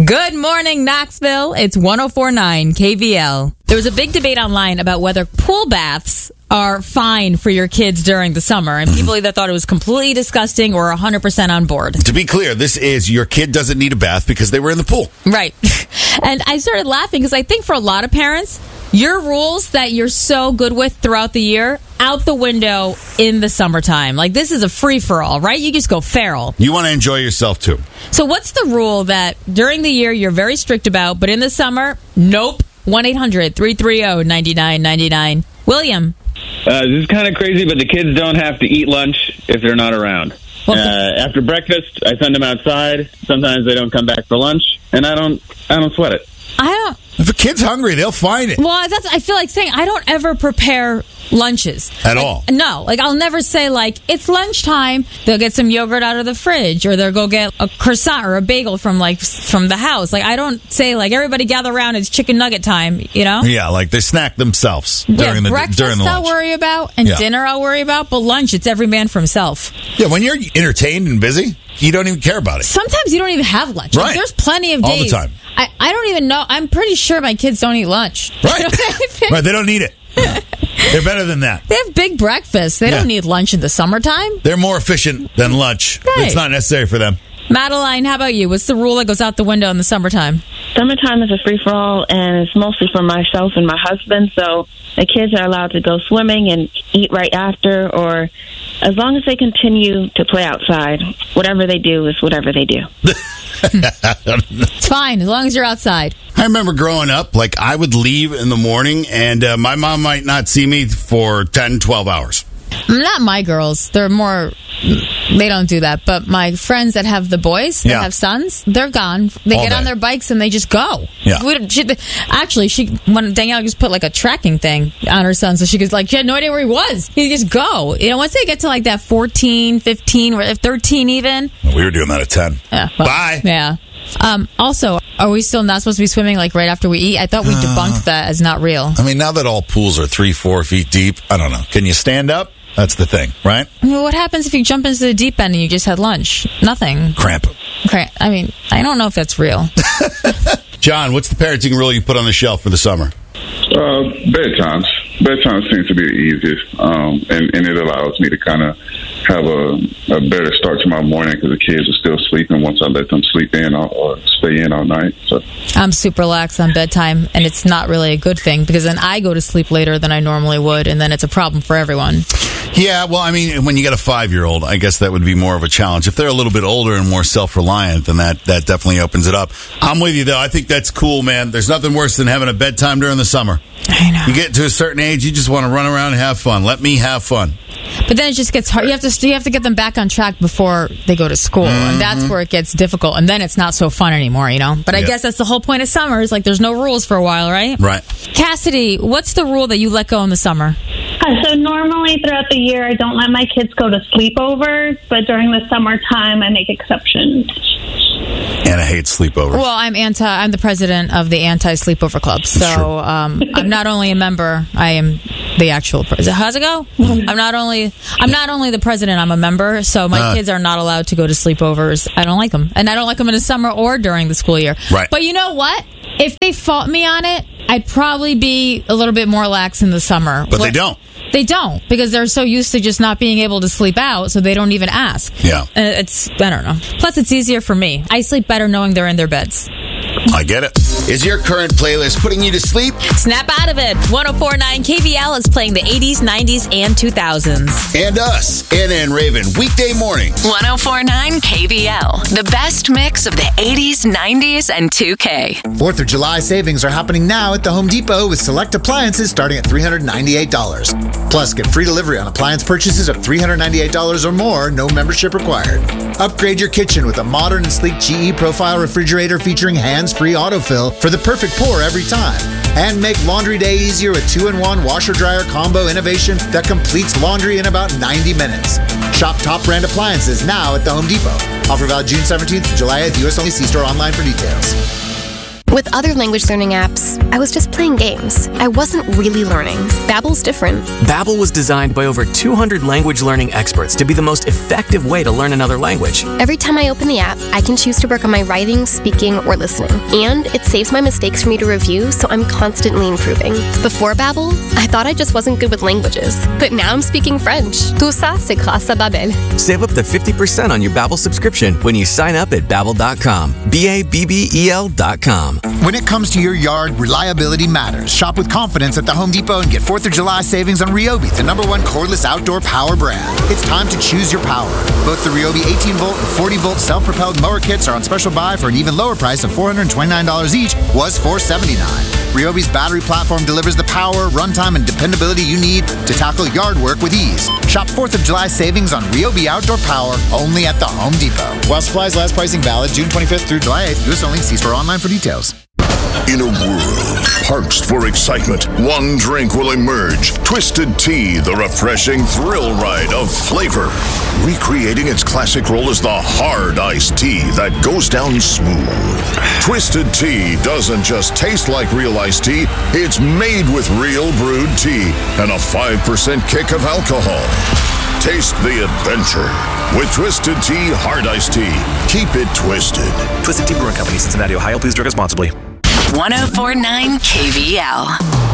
Good morning, Knoxville. It's 104.9 KVL. There was a big debate online about whether pool baths are fine for your kids during the summer, and people either thought it was completely disgusting or 100% on board. To be clear, this is your kid doesn't need a bath because they were in the pool. Right. And I started laughing because I think for a lot of parents, your rules that you're so good with throughout the year, out the window in the summertime. Like, this is a free-for-all, right? You just go feral. You want to enjoy yourself, too. So what's the rule that during the year you're very strict about, but in the summer, nope? 1-800-330-9999. William. This is kind of crazy, but the kids don't have to eat lunch if they're not around. After breakfast, I send them outside. Sometimes they don't come back for lunch, and I don't sweat it. If a kid's hungry, they'll find it. Well, I feel like saying I don't ever prepare lunches. At all? No. I'll never say, it's lunchtime. They'll get some yogurt out of the fridge, or they'll go get a croissant or a bagel from the house. I don't say, everybody gather around, it's chicken nugget time, you know? Yeah, they snack themselves during the breakfast lunch. I'll worry about, and dinner I'll worry about, but lunch, it's every man for himself. Yeah, when you're entertained and busy, you don't even care about it. Sometimes you don't even have lunch. Right. There's plenty of days. All the time. I don't even know. I'm pretty sure my kids don't eat lunch. Right. Right, they don't need it. They're better than that. They have big breakfasts. They don't need lunch in the summertime. They're more efficient than lunch. Right. It's not necessary for them. Madeline, how about you? What's the rule that goes out the window in the summertime? Summertime is a free-for-all, and it's mostly for myself and my husband, so the kids are allowed to go swimming and eat right after, or as long as they continue to play outside. Whatever they do is whatever they do. It's fine, as long as you're outside. I remember growing up, I would leave in the morning, and my mom might not see me for 10, 12 hours. Not my girls. They're more... They don't do that. But my friends that have the boys, that have sons, they're gone. They get on their bikes and they just go. Yeah. Actually, when Danielle just put a tracking thing on her son, so she goes she had no idea where he was. He just go. Once they get to that 14, 15, or 13 even. We were doing that at 10. Yeah, Bye. Yeah. Also, are we still not supposed to be swimming right after we eat? I thought we debunked that as not real. I mean, now that all pools are 3-4 feet deep, I don't know. Can you stand up? That's the thing, right? What happens if you jump into the deep end and you just had lunch? Nothing. Cramp. I mean, I don't know if that's real. John, what's the parenting rule you put on the shelf for the summer? Bedtimes. Bedtime seems to be the easiest, and it allows me to kind of have a better start to my morning because the kids are still sleeping once I let them sleep in or stay in all night. So I'm super lax on bedtime, and it's not really a good thing because then I go to sleep later than I normally would, and then it's a problem for everyone. Yeah, well, I mean, when you got a 5-year-old, I guess that would be more of a challenge. If they're a little bit older and more self-reliant, then that definitely opens it up. I'm with you, though. I think that's cool, man. There's nothing worse than having a bedtime during the summer. I know. You get to a certain age, you just want to run around and have fun. Let me have fun. But then it just gets hard. You have to get them back on track before they go to school, and that's where it gets difficult. And then it's not so fun anymore, you know. But I guess that's the whole point of summer. Is there's no rules for a while, right? Right. Cassidy, what's the rule that you let go in the summer? So normally throughout the year, I don't let my kids go to sleepovers, but during the summertime, I make exceptions. Anna hates sleepovers. Well, I'm the president of the anti-sleepover club. So I'm not only a member, I am the actual president. How's it go? I'm not only the president, I'm a member. So my kids are not allowed to go to sleepovers. I don't like them. And I don't like them in the summer or during the school year. Right. But you know what? If they fought me on it, I'd probably be a little bit more lax in the summer. But they don't. They don't, because they're so used to just not being able to sleep out, so they don't even ask. Yeah. I don't know. Plus, it's easier for me. I sleep better knowing they're in their beds. I get it. Is your current playlist putting you to sleep? Snap out of it. 104.9 KVL is playing the 80s, 90s, and 2000s. And us, Anna and Raven, weekday mornings. 104.9 KVL, the best mix of the 80s, 90s, and 2K. 4th of July savings are happening now at the Home Depot with select appliances starting at $398. Plus, get free delivery on appliance purchases of $398 or more, no membership required. Upgrade your kitchen with a modern and sleek GE Profile refrigerator featuring hands-free autofill for the perfect pour every time. And make laundry day easier with 2-in-1 washer-dryer combo innovation that completes laundry in about 90 minutes. Shop top brand appliances now at the Home Depot. Offer valid June 17th to July 8th. U.S. only. See store online for details. With other language learning apps, I was just playing games. I wasn't really learning. Babbel's different. Babbel was designed by over 200 language learning experts to be the most effective way to learn another language. Every time I open the app, I can choose to work on my writing, speaking, or listening. And it saves my mistakes for me to review, so I'm constantly improving. Before Babbel, I thought I just wasn't good with languages. But now I'm speaking French. Tout ça, c'est grâce à Babbel. Save up to 50% on your Babbel subscription when you sign up at Babbel.com. Babbel.com. When it comes to your yard, reliability matters. Shop with confidence at the Home Depot and get 4th of July savings on Ryobi, the #1 cordless outdoor power brand. It's time to choose your power. Both the Ryobi 18-volt and 40-volt self-propelled mower kits are on special buy for an even lower price of $429 each, was $479. Ryobi's battery platform delivers the power, runtime, and dependability you need to tackle yard work with ease. Shop 4th of July savings on Ryobi outdoor power only at the Home Depot. While supplies last, pricing valid June 25th through July 8th. U.S. only. See store online for details. In a world parched for excitement, one drink will emerge. Twisted Tea, the refreshing thrill ride of flavor. Recreating its classic role as the hard iced tea that goes down smooth. Twisted Tea doesn't just taste like real iced tea, it's made with real brewed tea and a 5% kick of alcohol. Taste the adventure with Twisted Tea Hard Iced Tea. Keep it twisted. Twisted Tea Brewing Company, Cincinnati, Ohio. Please drink responsibly. 104.9 KVL.